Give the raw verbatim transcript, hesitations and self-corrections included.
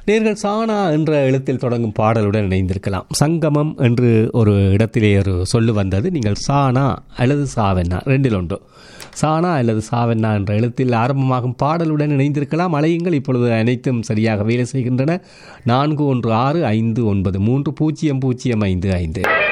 நேர்கள் சானா என்ற எழுத்தில் தொடங்கும் பாடலுடன் இணைந்திருக்கலாம். சங்கமம் என்று ஒரு இடத்திலே ஒரு சொல்லு வந்தது. நீங்கள் சானா அல்லது சாவென்னா ரெண்டில் ஒன்று, சானா அல்லது சாவென்னா என்ற எழுத்தில் ஆரம்பமாகும் பாடலுடன் இணைந்திருக்கலாம். அலையுங்கள். இப்பொழுது அனைத்தும் சரியாக வேலை செய்கின்றன. நான்கு ஒன்று ஆறு ஐந்து ஒன்பது மூன்று பூஜ்ஜியம் பூஜ்ஜியம் ஐந்து ஐந்து.